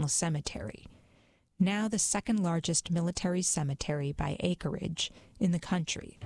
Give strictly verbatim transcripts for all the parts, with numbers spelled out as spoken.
National Cemetery, now the second largest military cemetery by acreage in the country.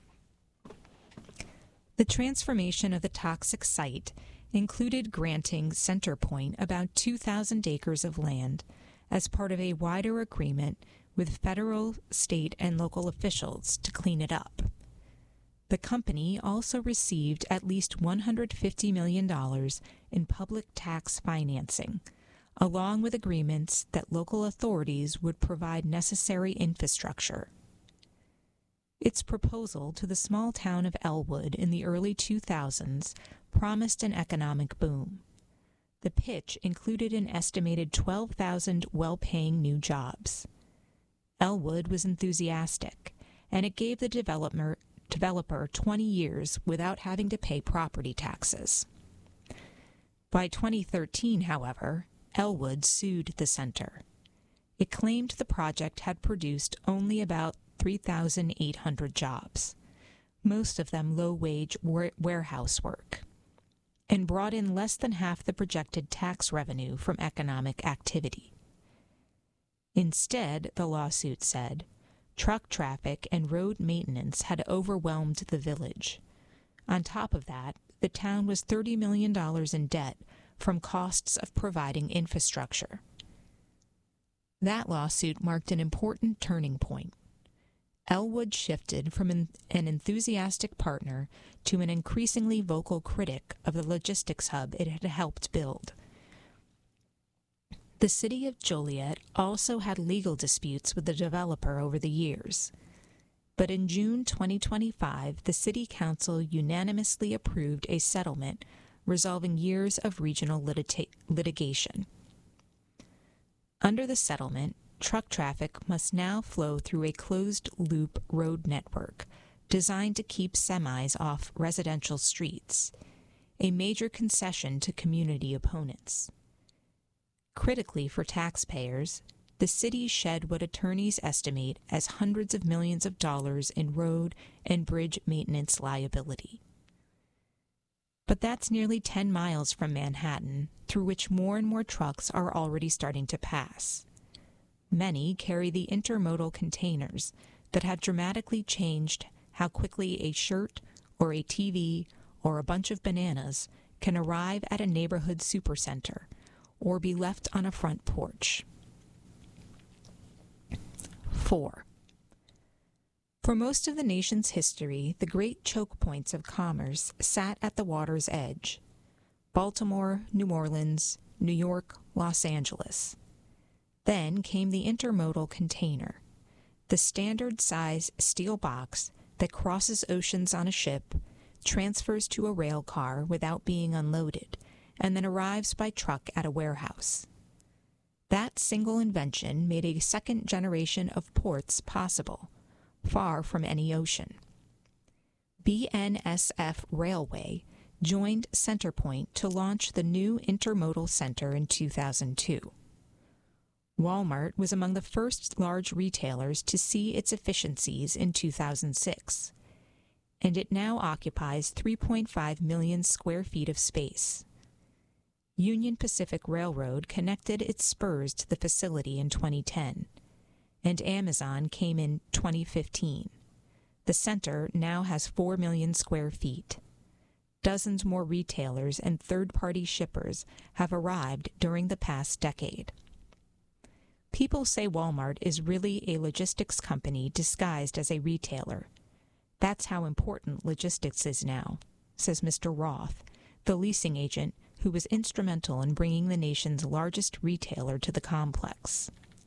The transformation of the toxic site included granting Centerpoint about two thousand acres of land as part of a wider agreement with federal, state, and local officials to clean it up. The company also received at least one hundred fifty million dollars in public tax financing, along with agreements that local authorities would provide necessary infrastructure. Its proposal to the small town of Elwood in the early two thousands promised an economic boom. The pitch included an estimated twelve thousand well-paying new jobs. Elwood was enthusiastic, and it gave the developer, developer twenty years without having to pay property taxes. By twenty thirteen, however, Elwood sued the center. It claimed the project had produced only about three thousand eight hundred jobs, most of them low-wage warehouse work, and brought in less than half the projected tax revenue from economic activity. Instead, the lawsuit said, truck traffic and road maintenance had overwhelmed the village. On top of that, the town was thirty million dollars in debt from costs of providing infrastructure. That lawsuit marked an important turning point. Elwood shifted from an, an enthusiastic partner to an increasingly vocal critic of the logistics hub it had helped build. The city of Joliet also had legal disputes with the developer over the years. But in June twenty twenty-five, the city council unanimously approved a settlement resolving years of regional litita- litigation. Under the settlement, truck traffic must now flow through a closed-loop road network designed to keep semis off residential streets, a major concession to community opponents. Critically for taxpayers, the city shed what attorneys estimate as hundreds of millions of dollars in road and bridge maintenance liability. But that's nearly ten miles from Manhattan, through which more and more trucks are already starting to pass. Many carry the intermodal containers that have dramatically changed how quickly a shirt or a T V or a bunch of bananas can arrive at a neighborhood supercenter or be left on a front porch. Four. For most of the nation's history, the great choke points of commerce sat at the water's edge: Baltimore, New Orleans, New York, Los Angeles. Then came the intermodal container, the standard-size steel box that crosses oceans on a ship, transfers to a rail car without being unloaded, and then arrives by truck at a warehouse. That single invention made a second generation of ports possible, far from any ocean. B N S F Railway joined Centerpoint to launch the new Intermodal Center in two thousand two. Walmart was among the first large retailers to see its efficiencies in two thousand six, and it now occupies three point five million square feet of space. Union Pacific Railroad connected its spurs to the facility in twenty ten, and Amazon came in twenty fifteen. The center now has four million square feet. Dozens more retailers and third-party shippers have arrived during the past decade. People say Walmart is really a logistics company disguised as a retailer. That's how important logistics is now, says Mister Roth, the leasing agent who was instrumental in bringing the nation's largest retailer to the complex.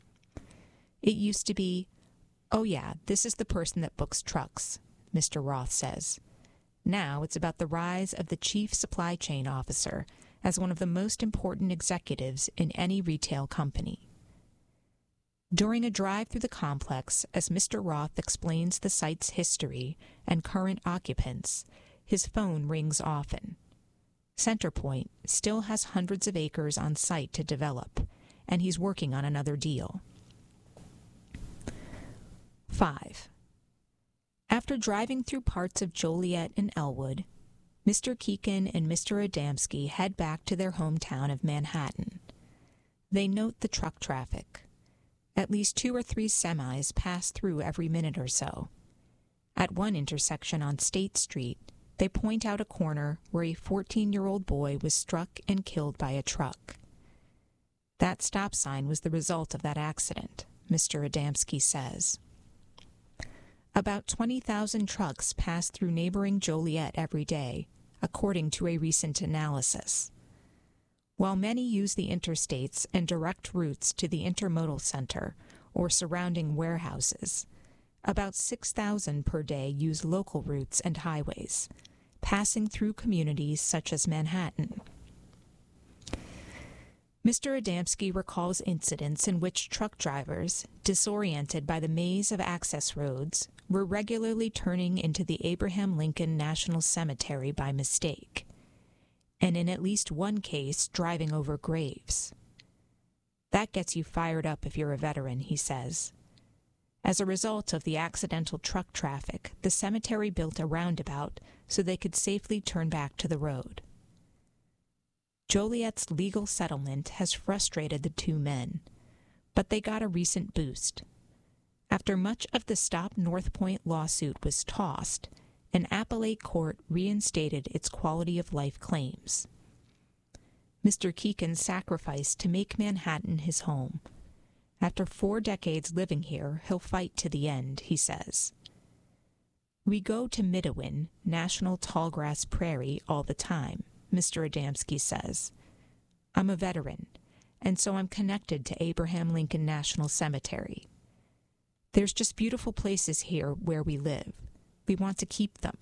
It used to be, oh yeah, this is the person that books trucks, Mister Roth says. Now it's about the rise of the chief supply chain officer as one of the most important executives in any retail company. During a drive through the complex, as Mister Roth explains the site's history and current occupants, his phone rings often. Centerpoint still has hundreds of acres on site to develop, and he's working on another deal. Five. After driving through parts of Joliet and Elwood, Mister Keegan and Mister Adamski head back to their hometown of Manhattan. They note the truck traffic. At least two or three semis pass through every minute or so. At one intersection on State Street, they point out a corner where a fourteen-year-old boy was struck and killed by a truck. That stop sign was the result of that accident, Mister Adamski says. About twenty thousand trucks pass through neighboring Joliet every day, according to a recent analysis. While many use the interstates and direct routes to the intermodal center or surrounding warehouses, about six thousand per day use local routes and highways, passing through communities such as Manhattan. Mister Adamski recalls incidents in which truck drivers, disoriented by the maze of access roads, were regularly turning into the Abraham Lincoln National Cemetery by mistake, and in at least one case driving over graves. That gets you fired up if you're a veteran, he says. As a result of the accidental truck traffic, the cemetery built a roundabout so they could safely turn back to the road. Joliet's legal settlement has frustrated the two men, but they got a recent boost. After much of the Stop North Point lawsuit was tossed, an appellate court reinstated its quality of life claims. Mister Keegan sacrificed to make Manhattan his home. After four decades living here, he'll fight to the end, he says. We go to Midowin, National Tallgrass Prairie, all the time, Mister Adamski says. I'm a veteran, and so I'm connected to Abraham Lincoln National Cemetery. There's just beautiful places here where we live. We want to keep them.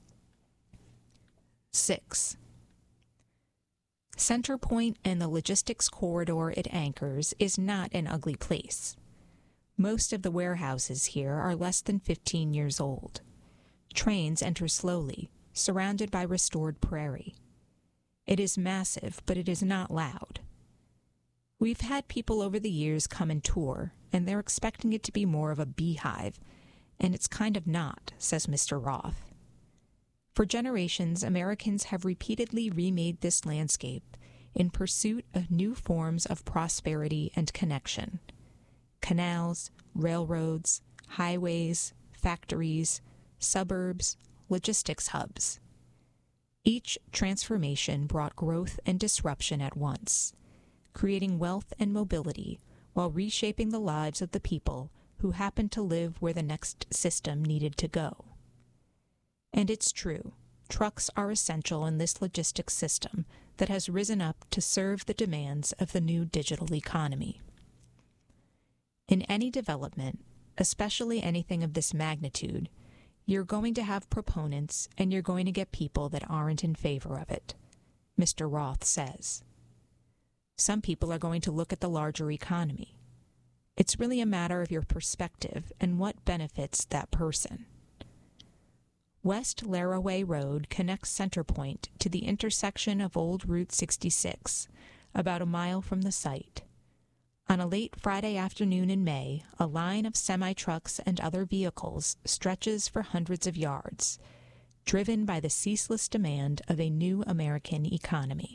Six. Center Point and the logistics corridor it anchors is not an ugly place. Most of the warehouses here are less than fifteen years old. Trains enter slowly, surrounded by restored prairie. It is massive, but it is not loud. We've had people over the years come and tour, and they're expecting it to be more of a beehive, and it's kind of not, says Mister Roth. For generations, Americans have repeatedly remade this landscape in pursuit of new forms of prosperity and connection. Canals, railroads, highways, factories, suburbs, logistics hubs. Each transformation brought growth and disruption at once, creating wealth and mobility while reshaping the lives of the people who happened to live where the next system needed to go. And it's true, trucks are essential in this logistics system that has risen up to serve the demands of the new digital economy. In any development, especially anything of this magnitude, you're going to have proponents and you're going to get people that aren't in favor of it, Mister Roth says. Some people are going to look at the larger economy. It's really a matter of your perspective and what benefits that person. West Laraway Road connects Center Point to the intersection of Old Route sixty-six, about a mile from the site. On a late Friday afternoon in May, a line of semi-trucks and other vehicles stretches for hundreds of yards, driven by the ceaseless demand of a new American economy.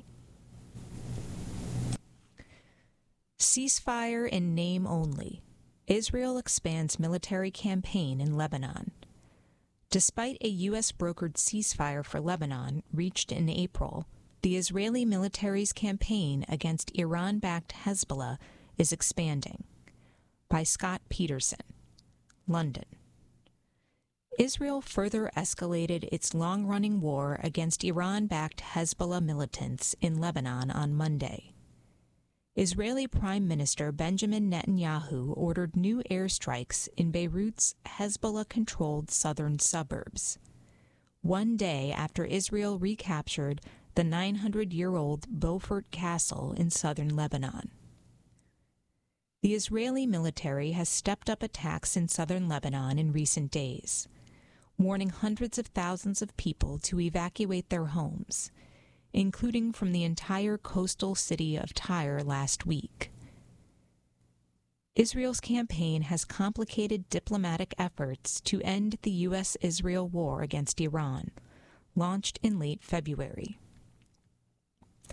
Ceasefire in name only. Israel expands military campaign in Lebanon. Despite a U S brokered ceasefire for Lebanon reached in April, the Israeli military's campaign against Iran-backed Hezbollah is expanding. By Scott Peterson, London. Israel further escalated its long-running war against Iran-backed Hezbollah militants in Lebanon on Monday. Israeli Prime Minister Benjamin Netanyahu ordered new airstrikes in Beirut's Hezbollah-controlled southern suburbs, one day after Israel recaptured the nine hundred year old Beaufort Castle in southern Lebanon. The Israeli military has stepped up attacks in southern Lebanon in recent days, warning hundreds of thousands of people to evacuate their homes, including from the entire coastal city of Tyre last week. Israel's campaign has complicated diplomatic efforts to end the U S Israel war against Iran, launched in late February.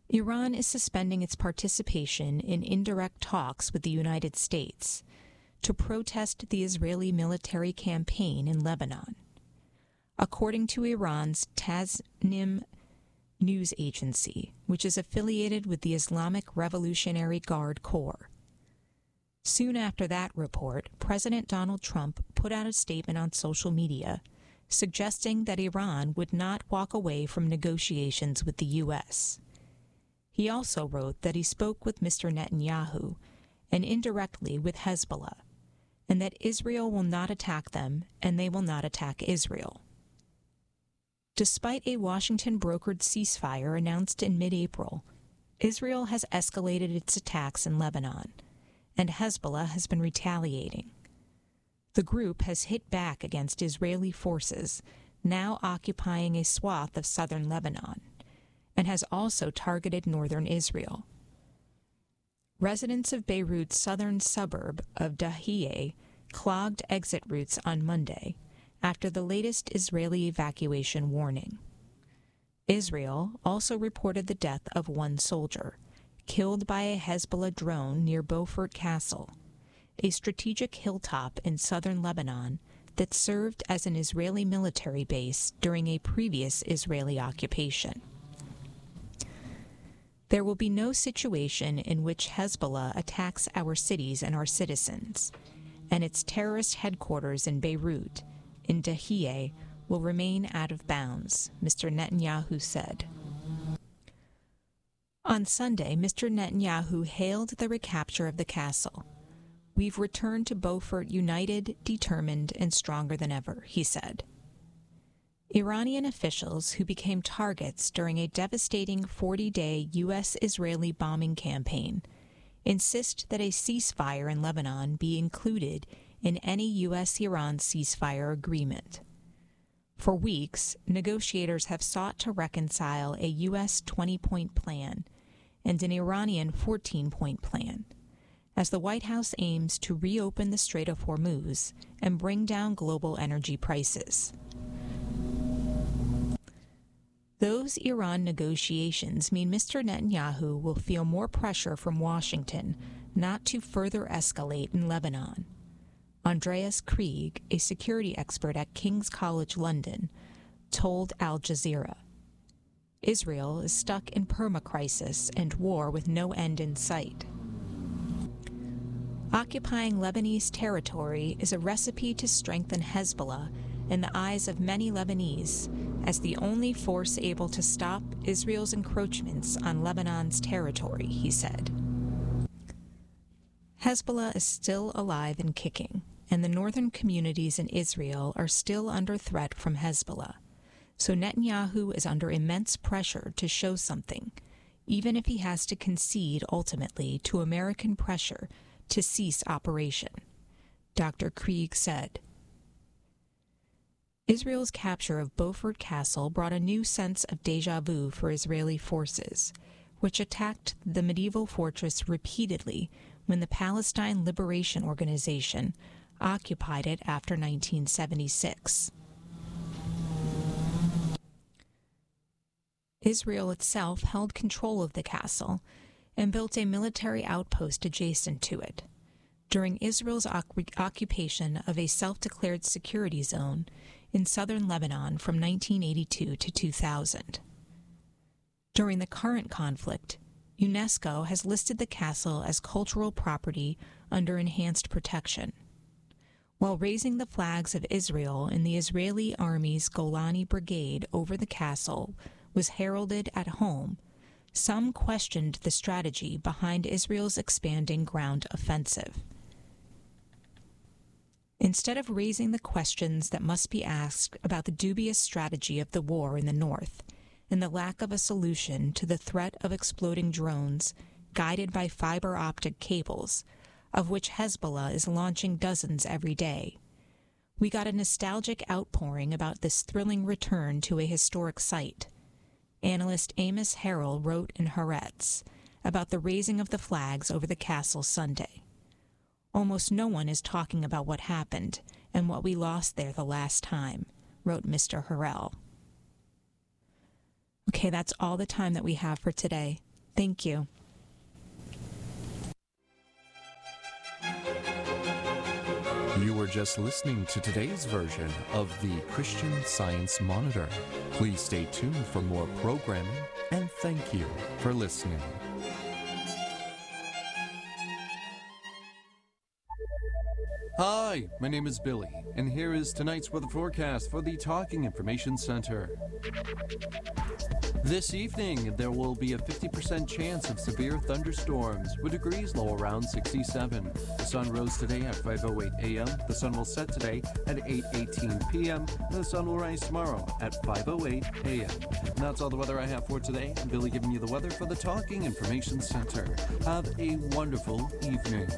Iran is suspending its participation in indirect talks with the United States to protest the Israeli military campaign in Lebanon, according to Iran's Tasnim news agency, which is affiliated with the Islamic Revolutionary Guard Corps. Soon after that report, President Donald Trump put out a statement on social media suggesting that Iran would not walk away from negotiations with the U S. He also wrote that he spoke with Mister Netanyahu and indirectly with Hezbollah, and that Israel will not attack them and they will not attack Israel. Despite a Washington-brokered ceasefire announced in mid-April, Israel has escalated its attacks in Lebanon, and Hezbollah has been retaliating. The group has hit back against Israeli forces, now occupying a swath of southern Lebanon, and has also targeted northern Israel. Residents of Beirut's southern suburb of Dahiyeh clogged exit routes on Monday after the latest Israeli evacuation warning. Israel also reported the death of one soldier, killed by a Hezbollah drone near Beaufort Castle, a strategic hilltop in southern Lebanon that served as an Israeli military base during a previous Israeli occupation. There will be no situation in which Hezbollah attacks our cities and our citizens, and its terrorist headquarters in Beirut, in Dahiyeh, will remain out of bounds, Mister Netanyahu said. On Sunday, Mister Netanyahu hailed the recapture of the castle. "We've returned to Beaufort united, determined, and stronger than ever," he said. Iranian officials who became targets during a devastating forty-day U S Israeli bombing campaign insist that a ceasefire in Lebanon be included in any U S Iran ceasefire agreement. For weeks, negotiators have sought to reconcile a U S twenty-point plan and an Iranian fourteen-point plan, as the White House aims to reopen the Strait of Hormuz and bring down global energy prices. Those Iran negotiations mean Mister Netanyahu will feel more pressure from Washington not to further escalate in Lebanon. Andreas Krieg, a security expert at King's College London, told Al Jazeera, "Israel is stuck in perma-crisis and war with no end in sight. Occupying Lebanese territory is a recipe to strengthen Hezbollah in the eyes of many Lebanese as the only force able to stop Israel's encroachments on Lebanon's territory," he said. Hezbollah is still alive and kicking, and the northern communities in Israel are still under threat from Hezbollah, so Netanyahu is under immense pressure to show something, even if he has to concede ultimately to American pressure to cease operation, Doctor Krieg said. Israel's capture of Beaufort Castle brought a new sense of déjà vu for Israeli forces, which attacked the medieval fortress repeatedly when the Palestine Liberation Organization occupied it after nineteen seventy-six. Israel itself held control of the castle and built a military outpost adjacent to it. During Israel's occupation of a self-declared security zone in southern Lebanon from nineteen eighty-two to two thousand. During the current conflict, UNESCO has listed the castle as cultural property under enhanced protection. While raising the flags of Israel in the Israeli Army's Golani Brigade over the castle was heralded at home, some questioned the strategy behind Israel's expanding ground offensive. Instead of raising the questions that must be asked about the dubious strategy of the war in the north and the lack of a solution to the threat of exploding drones guided by fiber optic cables, of which Hezbollah is launching dozens every day, we got a nostalgic outpouring about this thrilling return to a historic site. Analyst Amos Harrell wrote in Haaretz about the raising of the flags over the castle Sunday. "Almost no one is talking about what happened and what we lost there the last time," wrote Mister Harrell. Okay, that's all the time that we have for today. Thank you. You were just listening to today's version of the Christian Science Monitor. Please stay tuned for more programming, and thank you for listening. Hi, my name is Billy, and here is tonight's weather forecast for the Talking Information Center. This evening, there will be a fifty percent chance of severe thunderstorms, with degrees low around sixty-seven. The sun rose today at five oh eight a.m., the sun will set today at eight eighteen p.m., and the sun will rise tomorrow at five oh eight a.m. And that's all the weather I have for today. I'm Billy giving you the weather for the Talking Information Center. Have a wonderful evening.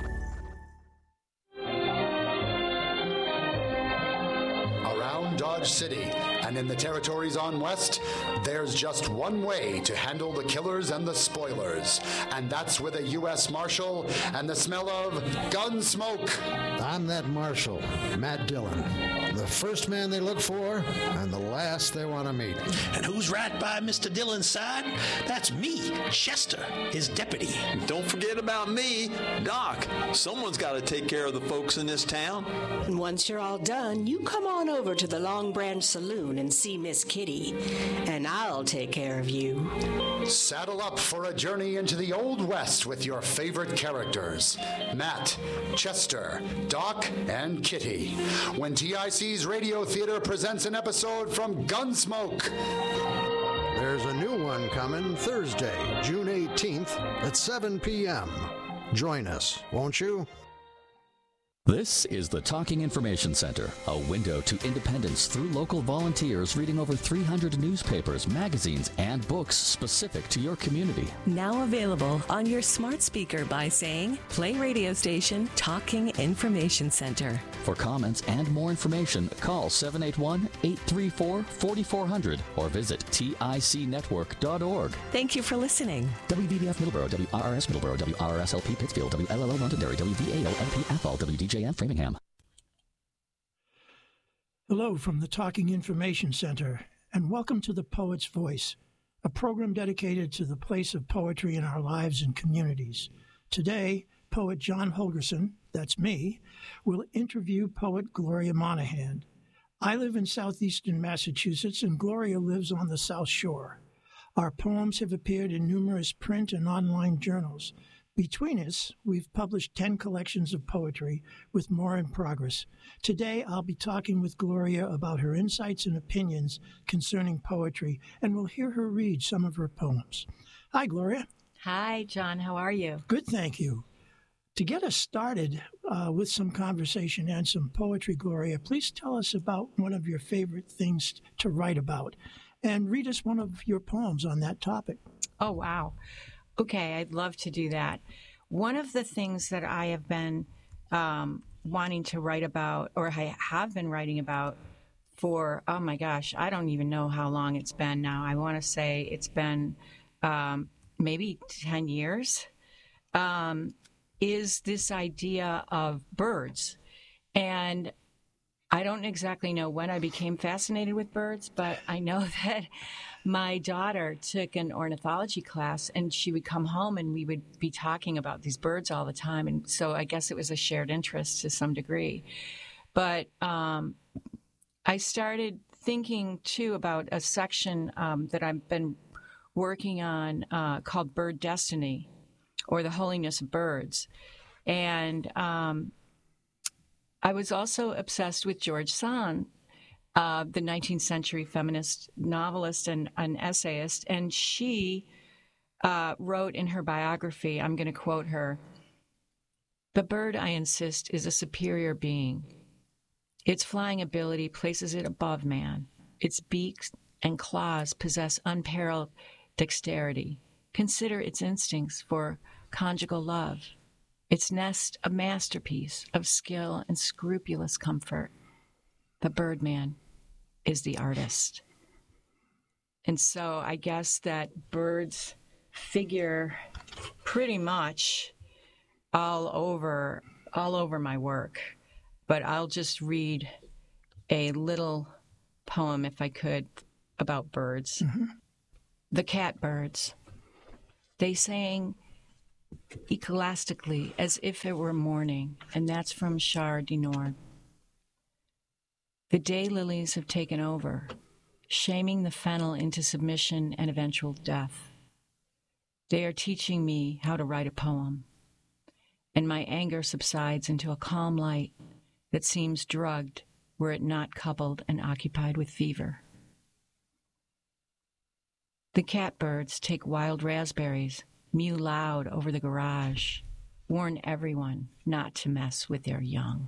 Dodge City and in the territories on West, there's just one way to handle the killers and the spoilers, and that's with a U S Marshal and the smell of gun smoke. I'm that Marshal, Matt Dillon, the first man they look for and the last they want to meet. And who's right by Mister Dillon's side? That's me, Chester, his deputy. Don't forget about me, Doc. Someone's got to take care of the folks in this town. And once you're all done, you come on over to the Long Branch Saloon and see Miss Kitty, and I'll take care of you. Saddle up for a journey into the Old West with your favorite characters, Matt, Chester, Doc, and Kitty, when T I C's Radio Theater presents an episode from Gunsmoke. There's a new one coming Thursday, June eighteenth at seven p.m. Join us, won't you? This is the Talking Information Center, a window to independence through local volunteers reading over three hundred newspapers, magazines, and books specific to your community. Now available on your smart speaker by saying, play radio station Talking Information Center. For comments and more information, call seven eight one, eight three four, four four zero zero or visit tic network dot org. Thank you for listening. W B B F Middleborough, W R R S Middleborough, W R R S L P Pittsfield, W L L O Londonderry, W V A O L P Athol, W D J N Framingham. Hello from the Talking Information Center, and welcome to The Poet's Voice, a program dedicated to the place of poetry in our lives and communities. Today, poet John Holgerson, that's me, will interview poet Gloria Monahan. I live in southeastern Massachusetts, and Gloria lives on the South Shore. Our poems have appeared in numerous print and online journals. Between us, we've published ten collections of poetry, with more in progress. Today, I'll be talking with Gloria about her insights and opinions concerning poetry, and we'll hear her read some of her poems. Hi, Gloria. Hi, John. How are you? Good, thank you. To get us started uh, with some conversation and some poetry, Gloria, please tell us about one of your favorite things to write about, and read us one of your poems on that topic. Oh, wow. Okay, I'd love to do that. One of the things that I have been um, wanting to write about, or I have been writing about for, oh my gosh, I don't even know how long it's been now. I want to say it's been um, maybe ten years, um, is this idea of birds. And I don't exactly know when I became fascinated with birds, but I know that my daughter took an ornithology class, and she would come home and we would be talking about these birds all the time. And so I guess it was a shared interest to some degree. But um, I started thinking, too, about a section um, that I've been working on uh, called Bird Destiny, or the Holiness of Birds. And um, I was also obsessed with George Sand, uh, the nineteenth century feminist novelist and an essayist. And she uh, wrote in her biography, I'm going to quote her, "The bird, I insist, is a superior being. Its flying ability places it above man. Its beaks and claws possess unparalleled dexterity. Consider its instincts for conjugal love. Its nest a masterpiece of skill and scrupulous comfort. The birdman is the artist." And so I guess that birds figure pretty much all over all over my work. But I'll just read a little poem, if I could, about birds. Mm-hmm. The Catbirds. They sang echolastically as if it were morning, and that's from Char du Nord. The daylilies have taken over, shaming the fennel into submission and eventual death. They are teaching me how to write a poem, and my anger subsides into a calm light that seems drugged were it not coupled and occupied with fever. The catbirds take wild raspberries, mew loud over the garage, warn everyone not to mess with their young.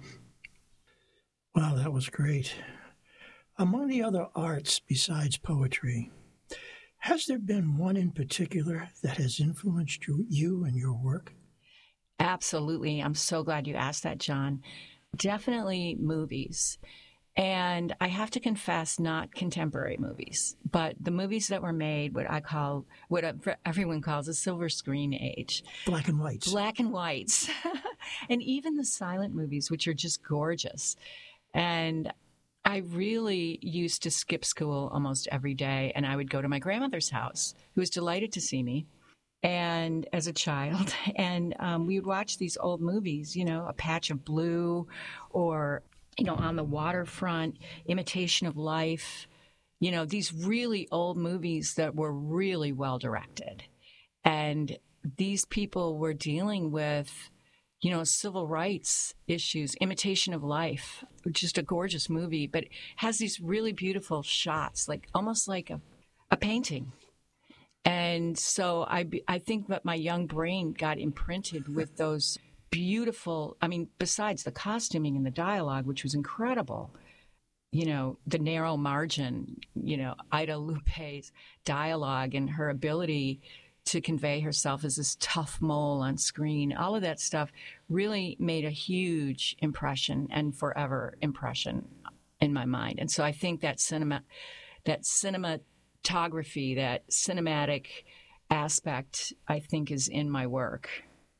Wow, that was great. Among the other arts besides poetry, has there been one in particular that has influenced you, you and your work? Absolutely. I'm so glad you asked that, John. Definitely movies. And I have to confess, not contemporary movies, but the movies that were made, what I call, what everyone calls a silver screen age. Black and whites. Black and whites. And even the silent movies, which are just gorgeous. And I really used to skip school almost every day, and I would go to my grandmother's house, who was delighted to see me, and as a child, and um, we would watch these old movies, you know, A Patch of Blue, or, you know, On the Waterfront, Imitation of Life, you know, these really old movies that were really well directed. And these people were dealing with, you know, civil rights issues. Imitation of Life, just a gorgeous movie, but it has these really beautiful shots, like almost like a, a painting. And so I, I think that my young brain got imprinted with those beautiful, I mean, besides the costuming and the dialogue, which was incredible, you know, the narrow margin, you know, Ida Lupe's dialogue and her ability to convey herself as this tough mole on screen, all of that stuff really made a huge impression and forever impression in my mind. And so I think that cinema, that cinematography, that cinematic aspect, I think is in my work.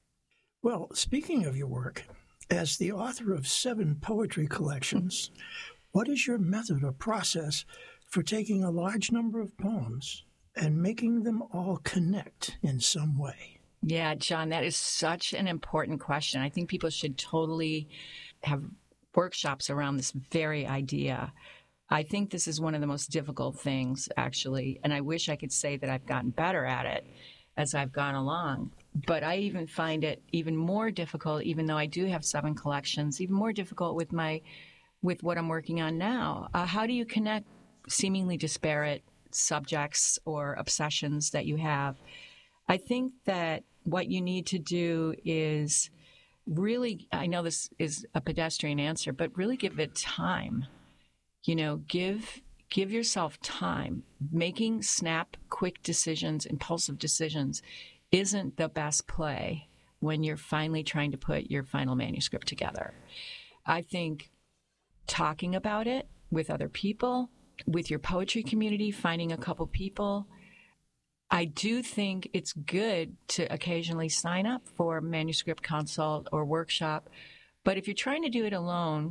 Well, speaking of your work, as the author of seven poetry collections, what is your method or process for taking a large number of poems and making them all connect in some way? Yeah, John, that is such an important question. I think people should totally have workshops around this very idea. I think this is one of the most difficult things, actually, and I wish I could say that I've gotten better at it as I've gone along. But I even find it even more difficult, even though I do have seven collections, even more difficult with my, with what I'm working on now. Uh, how do you connect seemingly disparate subjects or obsessions that you have? I think that what you need to do is really, I know this is a pedestrian answer, but really give it time. You know, give give yourself time. Making snap, quick decisions, impulsive decisions isn't the best play when you're finally trying to put your final manuscript together. I think talking about it with other people, with your poetry community, finding a couple people. I do think it's good to occasionally sign up for manuscript consult or workshop. But if you're trying to do it alone,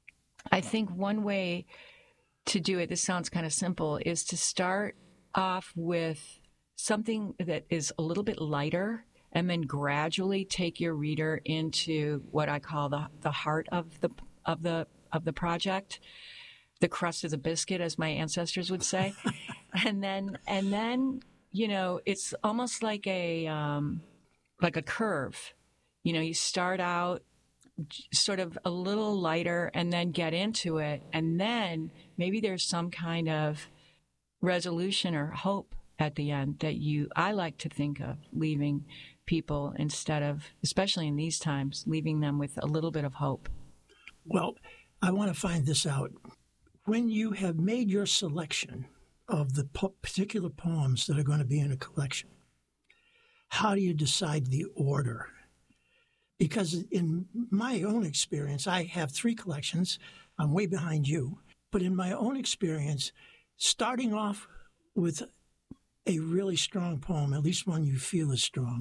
I think one way to do it, this sounds kind of simple, is to start off with something that is a little bit lighter and then gradually take your reader into what I call the the heart of the of the of the project, the crust of the biscuit, as my ancestors would say. and then and then you know, it's almost like a um, like a curve. You know, you start out sort of a little lighter and then get into it, and then maybe there's some kind of resolution or hope at the end that you I like to think of leaving people, instead of, especially in these times, leaving them with a little bit of hope. Well, I want to find this out. When you have made your selection of the po- particular poems that are going to be in a collection, how do you decide the order? Because in my own experience, I have three collections. I'm way behind you. But in my own experience, starting off with a really strong poem, at least one you feel is strong,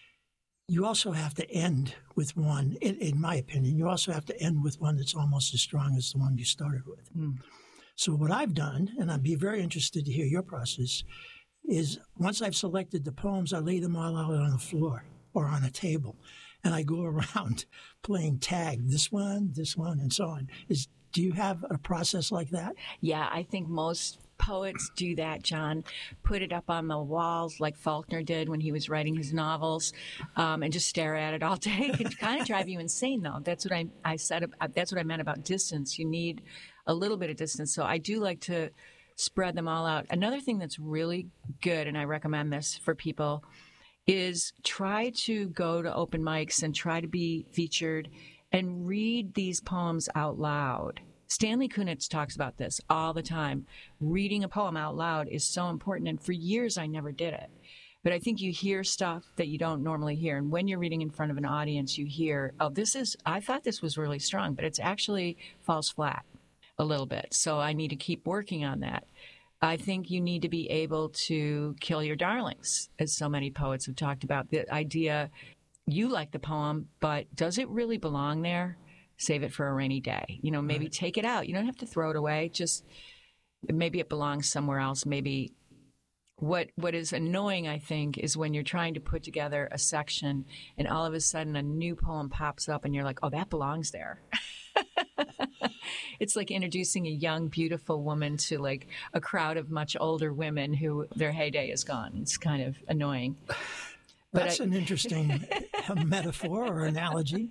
you also have to end with one, in, in my opinion, you also have to end with one that's almost as strong as the one you started with. Mm. So what I've done, and I'd be very interested to hear your process, is once I've selected the poems, I lay them all out on the floor or on a table, and I go around playing tag, this one, this one, and so on. Is do you have a process like that? Yeah, I think most poets do that, John. Put it up on the walls like Faulkner did when he was writing his novels, um, and just stare at it all day. It can kind of drive you insane, though. That's what I, I said. That's what I meant about distance. You need a little bit of distance. So I do like to spread them all out. Another thing that's really good, and I recommend this for people, is try to go to open mics and try to be featured and read these poems out loud. Stanley Kunitz talks about this all the time. Reading a poem out loud is so important, and for years I never did it. But I think you hear stuff that you don't normally hear, and when you're reading in front of an audience, you hear, oh, this is, I thought this was really strong, but it's actually falls flat a little bit. So I need to keep working on that. I think you need to be able to kill your darlings, as so many poets have talked about. The idea, you like the poem, but does it really belong there? Save it for a rainy day. You know, maybe right. Take it out. You don't have to throw it away. Just maybe it belongs somewhere else. Maybe what what is annoying, I think, is when you're trying to put together a section and all of a sudden a new poem pops up and you're like, oh, that belongs there. It's like introducing a young, beautiful woman to like a crowd of much older women who their heyday is gone. It's kind of annoying. That's I, an interesting metaphor or analogy.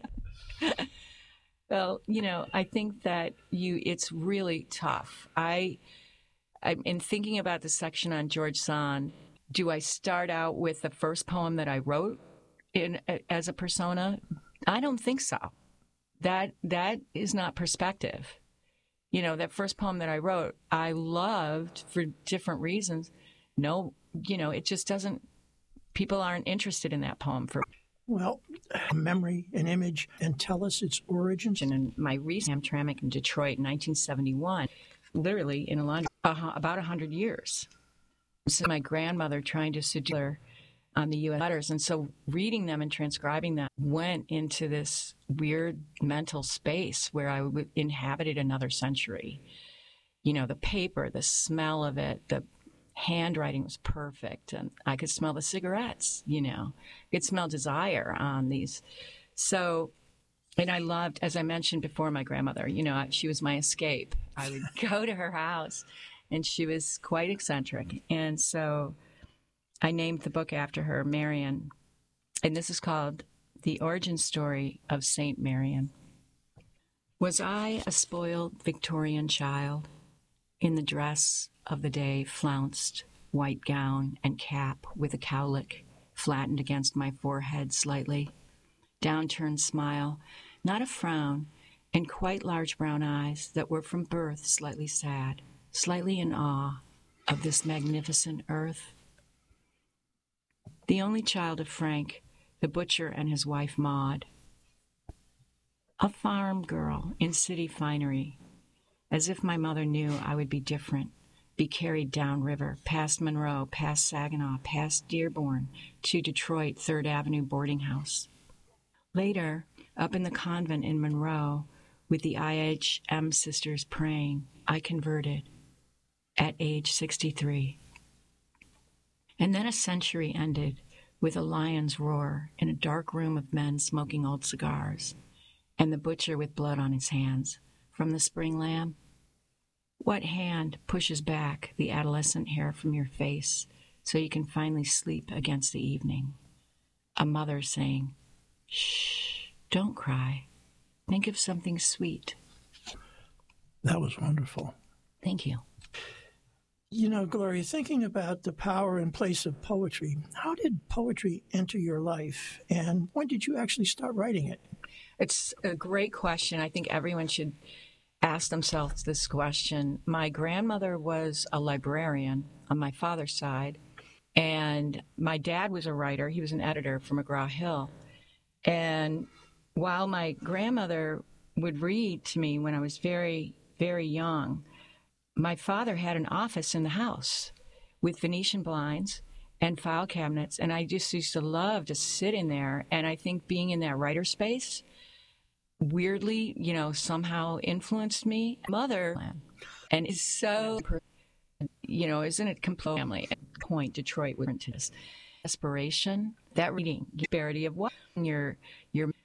Well, you know, I think that you it's really tough. I, I'm in thinking about the section on George Sand. Do I start out with the first poem that I wrote in as a persona? I don't think so. That that is not perspective. You know, that first poem that I wrote, I loved for different reasons. No, you know, it just doesn't, people aren't interested in that poem for. Well, memory, an image, and tell us its origins. And in my recent Hamtramck in Detroit in nineteen seventy-one, literally in a line, uh, about one hundred years. So my grandmother trying to seduce her on the U S letters. And so reading them and transcribing them went into this weird mental space where I w- inhabited another century. You know, the paper, the smell of it, the handwriting was perfect. And I could smell the cigarettes, you know. I could smell desire on these. So, and I loved, as I mentioned before, my grandmother, you know, she was my escape. I would go to her house, and she was quite eccentric. And so I named the book after her, Marian, and this is called The Origin Story of Saint Marian. Was I a spoiled Victorian child in the dress of the day, flounced white gown and cap with a cowlick flattened against my forehead slightly, downturned smile, not a frown, and quite large brown eyes that were from birth slightly sad, slightly in awe of this magnificent earth? The only child of Frank, the butcher, and his wife Maud. A farm girl in city finery, as if my mother knew I would be different, be carried downriver, past Monroe, past Saginaw, past Dearborn, to Detroit Third Avenue boarding house. Later, up in the convent in Monroe, with the I H M sisters praying, I converted at age sixty-three. And then a century ended with a lion's roar in a dark room of men smoking old cigars, and the butcher with blood on his hands. From the spring lamb? What hand pushes back the adolescent hair from your face so you can finally sleep against the evening? A mother saying, shh, don't cry. Think of something sweet. That was wonderful. Thank you. You know, Gloria, thinking about the power and place of poetry, how did poetry enter your life, and when did you actually start writing it? It's a great question. I think everyone should ask themselves this question. My grandmother was a librarian on my father's side, and my dad was a writer. He was an editor for McGraw-Hill. And while my grandmother would read to me when I was very, very young, my father had an office in the house with Venetian blinds and file cabinets, and I just used to love to sit in there. And I think being in that writer space weirdly, you know, somehow influenced me. Mother, and is so, you know, isn't it complete family? point Detroit went to this. Aspiration, that reading, disparity of what your your